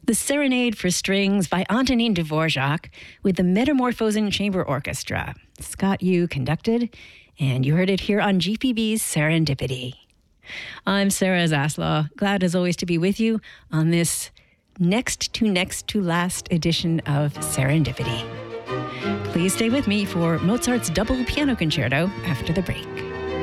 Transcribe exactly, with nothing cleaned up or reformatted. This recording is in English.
The Serenade for Strings by Antonin Dvorak with the Metamorphosen Chamber Orchestra. Scott Yu conducted, and you heard it here on G P B's Serendipity. I'm Sarah Zaslaw, glad as always to be with you on this next to next to last edition of Serendipity. Please stay with me for Mozart's Double Piano Concerto after the break.